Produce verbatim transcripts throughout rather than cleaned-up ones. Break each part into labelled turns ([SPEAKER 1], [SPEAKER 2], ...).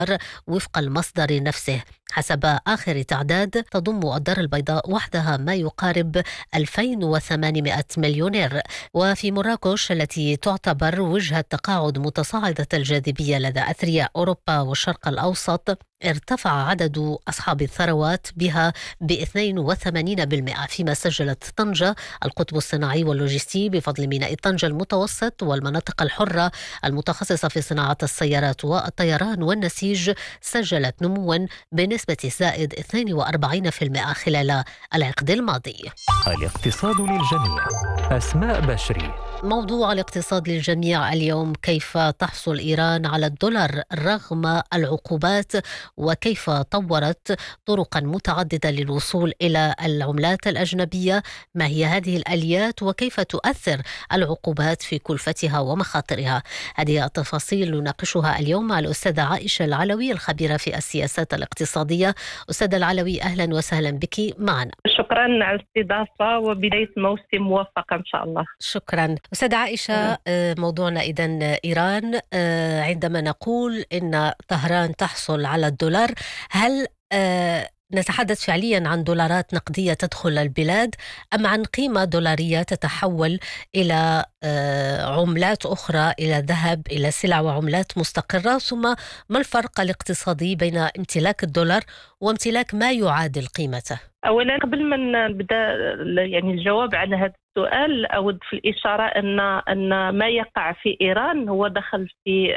[SPEAKER 1] وفق المصدر نفسه. حسب آخر تعداد تضم الدار البيضاء وحدها ما يقارب ألفين وثمانمائة مليونير. وفي مراكش التي تعتبر وجهة تقاعد متصاعدة الجاذبية لدى أثرياء أوروبا والشرق الأوسط، ارتفع عدد أصحاب الثروات بها ب اثنين وثمانين بالمئة، فيما سجلت طنجة القطب الصناعي واللوجستي بفضل ميناء طنجة المتوسط والمناطق الحرة المتخصصة في صناعة السيارات والطيران والنسيج سجلت نموا بنسبة زائد اثنين وأربعين بالمئة خلال العقد الماضي.
[SPEAKER 2] الاقتصاد للجميع. أسماء بشري.
[SPEAKER 1] موضوع الاقتصاد للجميع اليوم: كيف تحصل إيران على الدولار رغم العقوبات، وكيف طورت طرقا متعددة للوصول إلى العملات الأجنبية، ما هي هذه الآليات، وكيف تؤثر العقوبات في كلفتها ومخاطرها. هذه التفاصيل نناقشها اليوم مع الأستاذة عائشة العلوي الخبيرة في السياسات الاقتصادية. أستاذة العلوي، أهلا وسهلا بك معنا.
[SPEAKER 3] شكرا على الاستضافة وبداية موسم موفقة إن شاء الله.
[SPEAKER 1] شكرا. أستاذة عائشة، موضوعنا إذن إيران. عندما نقول إن طهران تحصل على الدولار، هل نتحدث فعليا عن دولارات نقدية تدخل البلاد أم عن قيمة دولارية تتحول إلى عملات أخرى، إلى ذهب، إلى سلع وعملات مستقرة؟ ثم ما الفرق الاقتصادي بين امتلاك الدولار وامتلاك ما يعادل قيمته؟
[SPEAKER 3] أولا قبل ما نبدأ يعني الجواب على هذا السؤال، أود في الإشارة أن أن ما يقع في إيران هو دخل في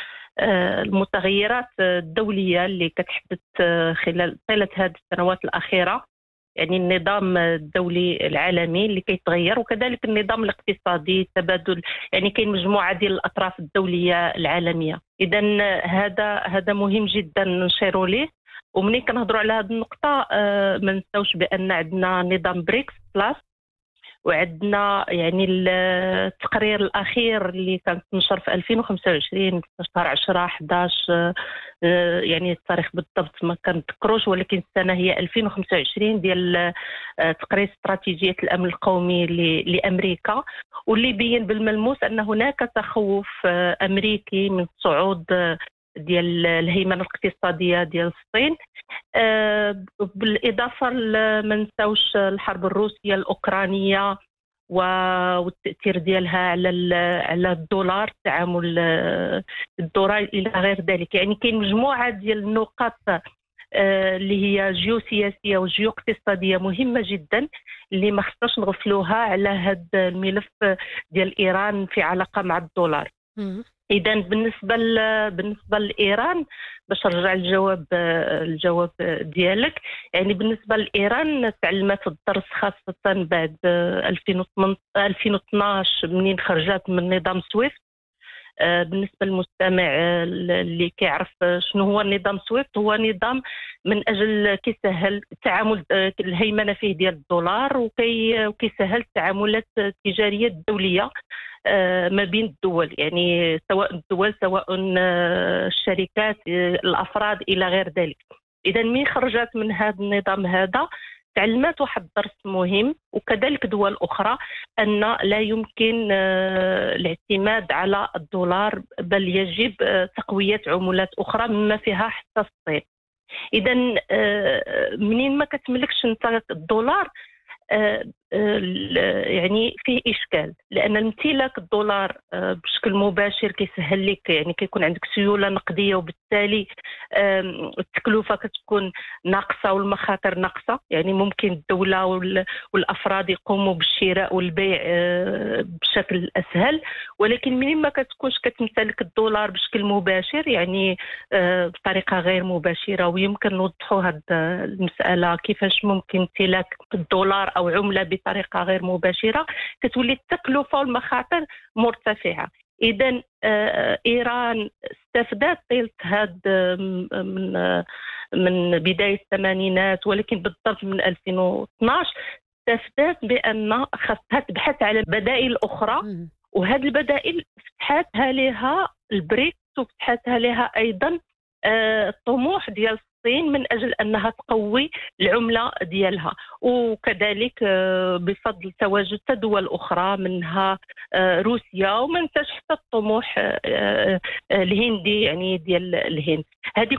[SPEAKER 3] المتغيرات الدولية اللي كتحدث خلال طيلة هذه السنوات الأخيرة، يعني النظام الدولي العالمي اللي كيتغير، وكذلك النظام الاقتصادي، تبادل، يعني كاين مجموعة ديال الأطراف الدولية العالمية. إذا هذا هذا مهم جدا نشيروا ليه. ومنين كنهضروا على هذه النقطة ما ننساوش بأن عندنا نظام بريكس بلاس، وعندنا يعني التقرير الأخير اللي كان نشر في ألفين وخمسة وعشرين في شهر عشرة أحد عشر، يعني التاريخ بالضبط ما كنذكروش، ولكن السنة هي ألفين وخمسة وعشرين، ديال تقرير استراتيجية الأمن القومي لأمريكا، واللي بين بالملموس أن هناك تخوف أمريكي من صعود ديال الهيمنة الاقتصادية ديال الصين. أه بالإضافة ما نساوش الحرب الروسية الأوكرانية والتأثير ديالها على على الدولار، تعامل الدولار إلى غير ذلك. يعني كاين مجموعة ديال النقاط أه اللي هي جيوسياسية وجيو اقتصادية مهمة جدا، اللي ما خصناش نغفلوها على هذا الملف ديال إيران في علاقة مع الدولار. إذا بالنسبة بالنسبة لإيران، باش نرجع الجواب الجواب ديالك، يعني بالنسبة لإيران تعلمت الدرس خاصة بعد ألفين واثناش منين خرجت من نظام سويفت. بالنسبة للمستمع اللي كيعرف شنو هو النظام سويفت، هو نظام من أجل كيسهل تعامل الهيمنة فيه ديال الدولار، وكي وكيسهل التعاملات التجارية الدولية ما بين الدول، يعني سواء الدول سواء الشركات الأفراد إلى غير ذلك. إذا مين خرجت من هذا النظام هذا تعلمت واحد الدرس مهم، وكذلك دول أخرى، أن لا يمكن الاعتماد على الدولار، بل يجب تقوية عملات أخرى مما فيها حتى الصين. إذا منين ما كتملكش انت الدولار يعني فيه إشكال، لأن امتلاك الدولار بشكل مباشر كيسهل لك، يعني كيكون عندك سيولة نقدية، وبالتالي التكلفة كتكون ناقصة والمخاطر ناقصة. يعني ممكن الدولة والأفراد يقوموا بالشراء والبيع بشكل أسهل، ولكن منين ما كتكونش كتمتلك الدولار بشكل مباشر، يعني بطريقة غير مباشرة، ويمكن نوضحوا هذه المسألة كيفاش ممكن امتلاك الدولار أو عملة بطريقة غير مباشرة، كتولي التكلفة والمخاطر مرتفعة. إذن إيران استفادت طيلة هاد من من بداية الثمانينات، ولكن بالضبط من ألفين واثناش استفادت بأن خاصها تبحث على بدائل أخرى، وهذه البدائل فتحتها لها البريكس، وفتحتها لها أيضا الطموح ديال الصين من أجل أنها تقوي العملة ديالها، وكذلك بفضل تواجد دول أخرى منها روسيا، وما ننساش حتى الطموح الهندي يعني ديال الهند. هذه